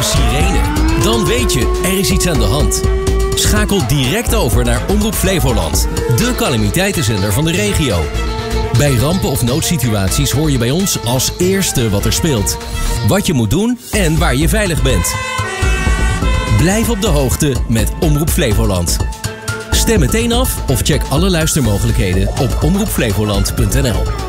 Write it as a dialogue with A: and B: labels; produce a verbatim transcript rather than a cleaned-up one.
A: sirene. Dan weet je, er is iets aan de hand. Schakel direct over naar Omroep Flevoland, de calamiteitenzender van de regio. Bij rampen of noodsituaties hoor je bij ons als eerste wat er speelt. Wat je moet doen en waar je veilig bent. Blijf op de hoogte met Omroep Flevoland. Stem meteen af of check alle luistermogelijkheden op omroep flevoland punt n l.